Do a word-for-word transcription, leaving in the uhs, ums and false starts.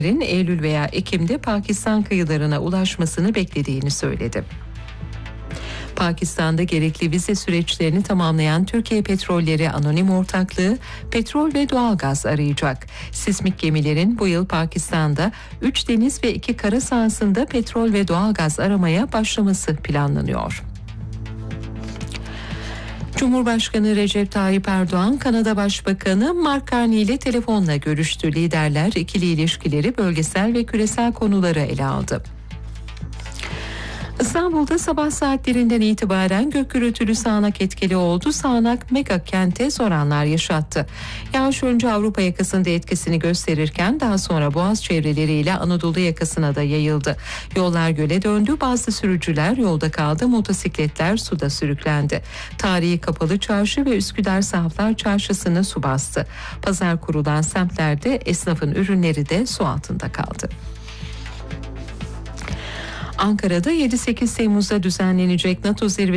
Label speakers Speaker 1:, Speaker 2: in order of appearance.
Speaker 1: Eylül veya Ekim'de Pakistan kıyılarına ulaşmasını beklediğini söyledi. Pakistan'da gerekli vize süreçlerini tamamlayan Türkiye Petrolleri Anonim Ortaklığı petrol ve doğalgaz arayacak. Sismik gemilerin bu yıl Pakistan'da üç deniz ve iki kara sahasında petrol ve doğalgaz aramaya başlaması planlanıyor. Cumhurbaşkanı Recep Tayyip Erdoğan, Kanada Başbakanı Mark Carney ile telefonla görüştü. Liderler ikili ilişkileri, bölgesel ve küresel konuları ele aldı. İstanbul'da sabah saatlerinden itibaren gök gürültülü sağanak etkili oldu. Sağanak mega kente zor anlar yaşattı. Yağış önce Avrupa yakasında etkisini gösterirken daha sonra Boğaz çevreleriyle Anadolu yakasına da yayıldı. Yollar göle döndü. Bazı sürücüler yolda kaldı. Motosikletler suda sürüklendi. Tarihi Kapalı Çarşı ve Üsküdar Sahaflar Çarşısı'nı su bastı. Pazar kurulan semtlerde esnafın ürünleri de su altında kaldı. Ankara'da yedi sekiz Temmuz'da düzenlenecek NATO zirvesi